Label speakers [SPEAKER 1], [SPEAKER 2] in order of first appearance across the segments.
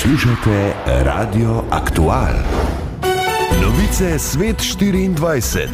[SPEAKER 1] Poslušate Radio Aktual. Novice Svet 24.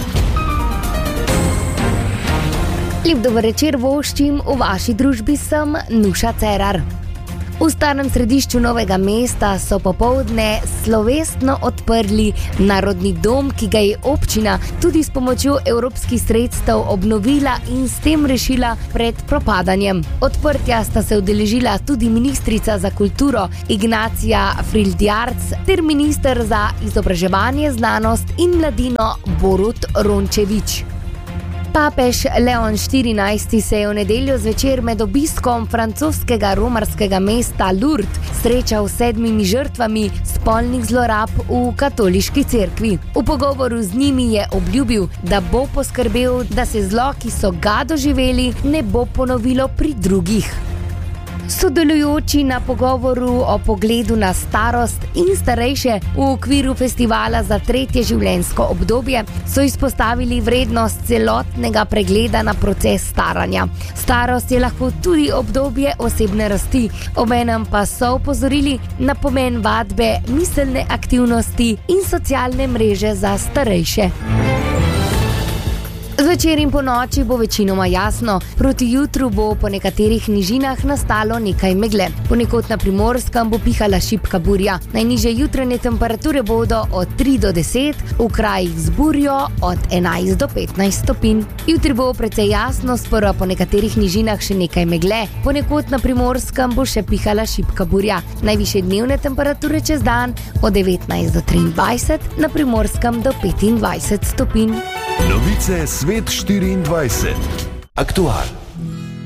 [SPEAKER 2] Lep dober večer voščim, v vaši družbi sem Nuša Cerar. V starem središču Novega mesta so popoldne slovesno odprli Narodni dom, ki ga je občina tudi s pomočjo evropskih sredstev obnovila in s tem rešila pred propadanjem. Odprtja sta se udeležila tudi ministrica za kulturo Ignacija Frilj-Diarc ter minister za izobraževanje, znanost in mladino Borut Rončević. Papež Leon XIV se je v nedeljo zvečer med obiskom francoskega romarskega mesta Lourdes srečal s 7 žrtvami spolnih zlorab v katoliški cerkvi. V pogovoru z njimi je obljubil, da bo poskrbel, da se zlo, ki so ga doživeli, ne bo ponovilo pri drugih. Sodelujoči na pogovoru o pogledu na starost in starejše v okviru festivala za tretje življenjsko obdobje so izpostavili vrednost celotnega pregleda na proces staranja. Starost je lahko tudi obdobje osebne rasti, obenem pa so opozorili na pomen vadbe, miselne aktivnosti in socialne mreže za starejše. Zvečer in po noči bo večinoma jasno, proti jutru bo po nekaterih nižinah nastalo nekaj megle. Ponekod na Primorskem bo pihala šibka burja. Najnižje jutranje temperature bodo od 3 do 10, v krajih z burjo od 11 do 15 stopinj. Jutri bo precej jasno, sprva po nekaterih nižinah še nekaj megle. Ponekod na Primorskem bo še pihala šibka burja. Najvišje dnevne temperature čez dan od 19 do 23, na Primorskem do 25 stopinj.
[SPEAKER 1] Novice Svet 24. Aktual.